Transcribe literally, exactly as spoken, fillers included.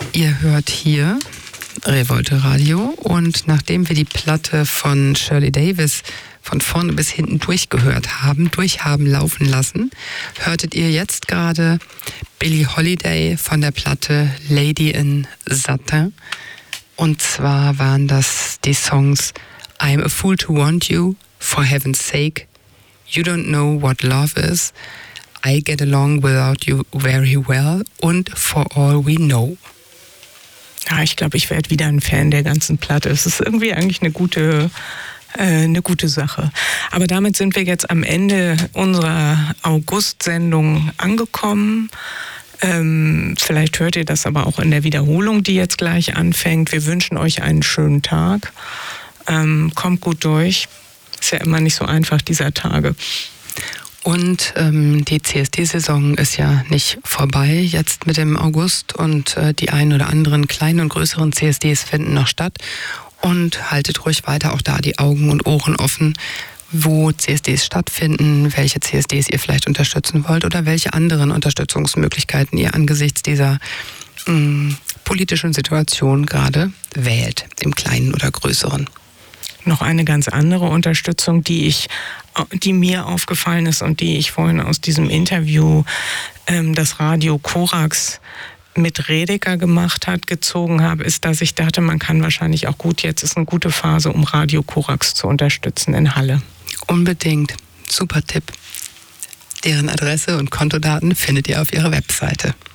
Ihr hört hier Revolte Radio und nachdem wir die Platte von Shirley Davis von vorne bis hinten durchgehört haben, durchhaben laufen lassen, hörtet ihr jetzt gerade Billie Holiday von der Platte Lady in Satin. Und zwar waren das die Songs I'm a Fool to Want You, For Heaven's Sake, You Don't Know What Love Is, I Get Along Without You Very Well und For All We Know. Ja, ich glaube, ich werde wieder ein Fan der ganzen Platte. Es ist irgendwie eigentlich eine gute, äh, eine gute Sache. Aber damit sind wir jetzt am Ende unserer August-Sendung angekommen. Ähm, vielleicht hört ihr das aber auch in der Wiederholung, die jetzt gleich anfängt. Wir wünschen euch einen schönen Tag. Ähm, kommt gut durch. Ist ja immer nicht so einfach, dieser Tage. Und ähm, die C S D-Saison ist ja nicht vorbei jetzt mit dem August und äh, die ein oder anderen kleinen und größeren C S Ds finden noch statt. Und haltet ruhig weiter auch da die Augen und Ohren offen, wo C S Ds stattfinden, welche C S Ds ihr vielleicht unterstützen wollt oder welche anderen Unterstützungsmöglichkeiten ihr angesichts dieser mh, politischen Situation gerade wählt, im Kleinen oder Größeren. Noch eine ganz andere Unterstützung, die ich, die mir aufgefallen ist und die ich vorhin aus diesem Interview, ähm, das Radio Korax mit Redeker gemacht hat, gezogen habe, ist, dass ich dachte, man kann wahrscheinlich auch gut, jetzt ist eine gute Phase, um Radio Korax zu unterstützen in Halle. Unbedingt. Super Tipp. Deren Adresse und Kontodaten findet ihr auf ihrer Webseite.